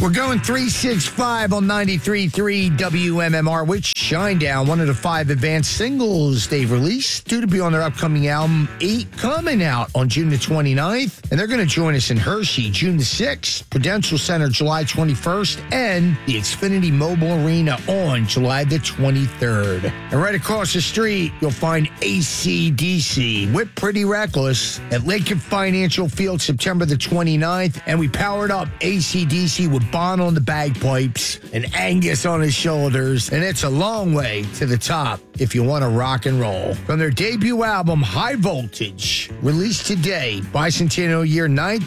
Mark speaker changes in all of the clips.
Speaker 1: We're going 365 on 93.3 WMMR with Shinedown, one of the 5 advanced singles they've released, due to be on their upcoming album 8, coming out on June the 29th. And they're going to join us in Hershey, June the 6th, Prudential Center, July 21st, and the Xfinity Mobile Arena on July the 23rd. And right across the street, you'll find AC/DC with Pretty Reckless at Lincoln Financial Field, September the 29th. And we powered up AC/DC with Bon on the bagpipes and Angus on his shoulders. And it's a long way to the top if you want to rock and roll. From their debut album, High Voltage, released today, bicentennial year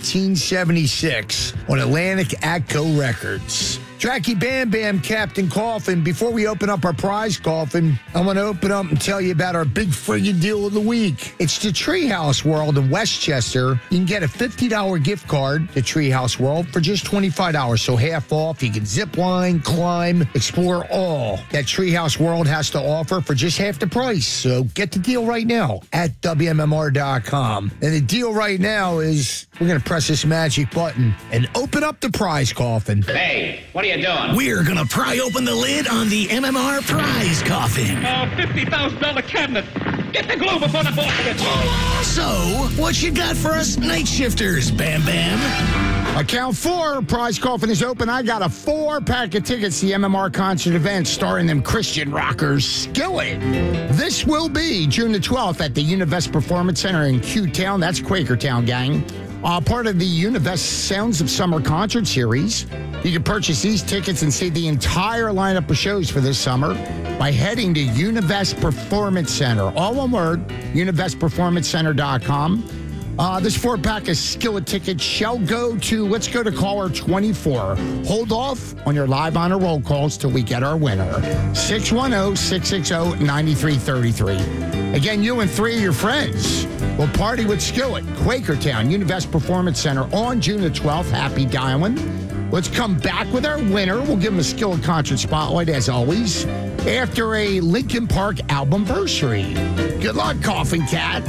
Speaker 1: 1976 on Atlantic Atco Records. Tracky Bam Bam, Captain Coffin. Before we open up our prize coffin, I want to open up and tell you about our big friggin' deal of the week. It's the Treehouse World in Westchester. You can get a $50 gift card to Treehouse World for just $25, so half off. You can zip line, climb, explore all that Treehouse World has to offer for just half the price. So get the deal right now at WMMR.com. And the deal right now is we're going to press this magic button and open up the prize coffin.
Speaker 2: Hey, what are you doing?
Speaker 3: We're going to pry open the lid on the MMR prize coffin.
Speaker 2: $50,000 cabinet. Get the glue before the basket.
Speaker 3: So, what you got for us night shifters, Bam Bam?
Speaker 1: I count 4. Prize coffin is open. I got a 4-pack of tickets to the MMR concert event starring them Christian rockers Skillet. This will be June the 12th at the Univest Performance Center in Q-Town. That's Quakertown, gang. Part of the Univest Sounds of Summer concert series. You can purchase these tickets and see the entire lineup of shows for this summer by heading to Univest Performance Center. All one word, univestperformancecenter.com. This 4-pack of Skillet tickets shall go to, let's go to caller 24. Hold off on your live honor roll calls till we get our winner. 610-660-9333. Again, you and 3 of your friends will party with Skillet, Quakertown, Univest Performance Center on June the 12th. Happy dialing. Let's come back with our winner. We'll give him a Skillet concert spotlight, as always, after a Linkin Park albumversary. Good luck, Coffin Cat.